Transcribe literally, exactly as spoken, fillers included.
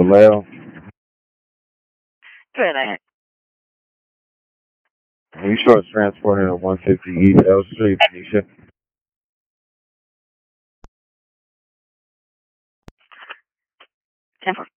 Vallejo. Good. I Are you sure it's transporting at one fifty East L Street, Phoenicia? ten four.